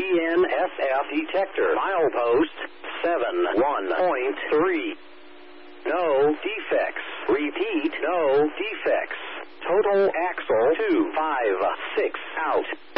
GNSF detector. Milepost 71.3. No defects. Repeat, no defects. Total axle 256 out.